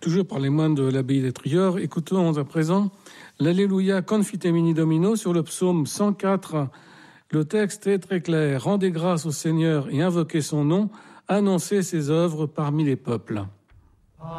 Toujours par les moines de l'abbaye d'Étruyors, écoutons à présent l'Alléluia Confitemini Domino sur le psaume 104. Le texte est très clair. Rendez grâce au Seigneur et invoquez son nom, annoncez ses œuvres parmi les peuples.